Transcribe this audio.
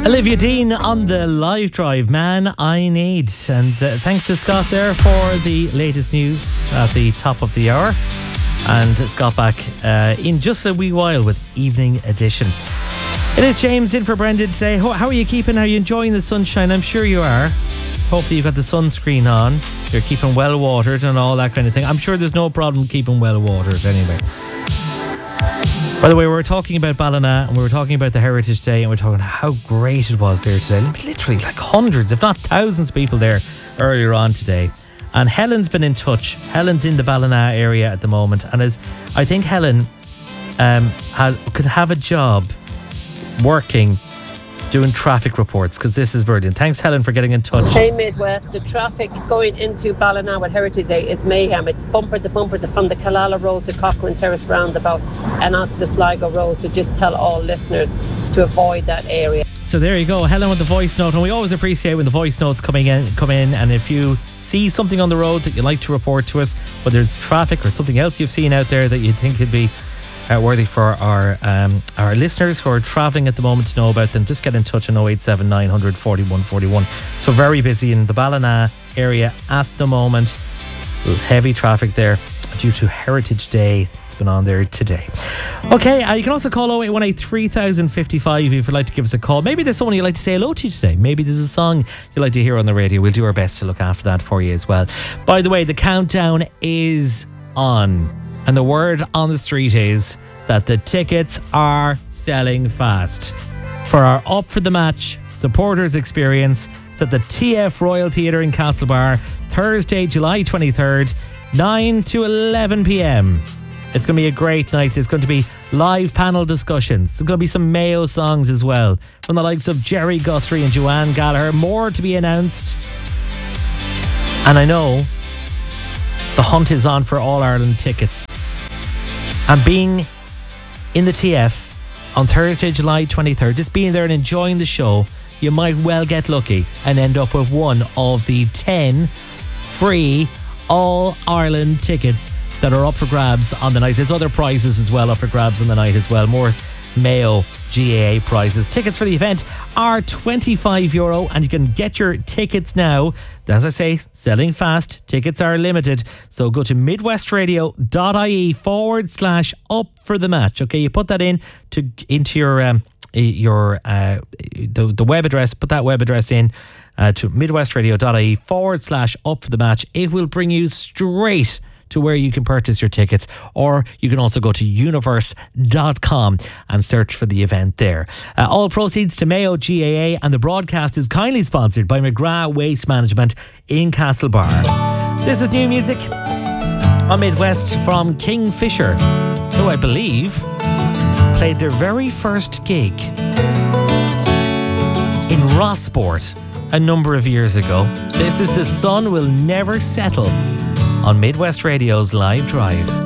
Olivia Dean on the live drive, Man I Need. And thanks to Scott there for the latest news at the top of the hour. And Scott back in just a wee while with Evening Edition. It is James in for Brendan today. How are you keeping? Are you enjoying the sunshine? I'm sure you are. Hopefully you've got the sunscreen on. You're keeping well watered and all that kind of thing. I'm sure there's no problem keeping well watered anyway. By the way, we were talking about Ballina and we were talking about the Heritage Day and we were talking how great it was there today. Literally like hundreds, if not thousands of people there earlier on today. And Helen's been in touch. Helen's in the Ballina area at the moment. And I think Helen could have a job working doing traffic reports, because this is brilliant. Thanks, Helen, for getting in touch. Hey, Midwest. The traffic going into Ballina with Heritage Day is mayhem. It's bumper to bumper from the Killala Road to Cochrane Terrace roundabout and onto the Sligo Road, to just tell all listeners to avoid that area. So there you go, Helen with the voice note. And we always appreciate when the voice notes come in. And if you see something on the road that you'd like to report to us, whether it's traffic or something else you've seen out there that you think could be worthy for our listeners who are travelling at the moment to know about them, just get in touch on 087 900 41 41. So very busy in the Ballina area at the moment. Heavy traffic there due to Heritage Day. It's been on there today. Okay, you can also call 0818 3055 if you'd like to give us a call. Maybe there's someone you'd like to say hello to today. Maybe there's a song you'd like to hear on the radio. We'll do our best to look after that for you as well. By the way, the countdown is on. And the word on the street is that the tickets are selling fast for our Up for the Match supporters experience. It's at the TF Royal Theatre in Castlebar, Thursday, July 23rd, 9 to 11 p.m. It's going to be a great night. It's going to be live panel discussions. There's going to be some Mayo songs as well from the likes of Jerry Guthrie and Joanne Gallagher. More to be announced. And I know the hunt is on for All Ireland tickets. And being in the TF on Thursday, July 23rd, just being there and enjoying the show, you might well get lucky and end up with one of the 10 free All Ireland tickets that are up for grabs on the night. There's other prizes as well up for grabs on the night as well. More Mayo GAA prizes. Tickets for the event are €25 and you can get your tickets now. As I say, selling fast. Tickets are limited. So go to midwestradio.ie/up for the match. Okay, you put that into your the web address. Put that web address in to midwestradio.ie/up for the match. It will bring you straight to where you can purchase your tickets, or you can also go to universe.com and search for the event there. All proceeds to Mayo GAA, and the broadcast is kindly sponsored by McGrath Waste Management in Castlebar. This is new music on Midwest from Kingfisher, who I believe played their very first gig in Rossport a number of years ago. This is The Sun Will Never Settle on Midwest Radio's Live Drive.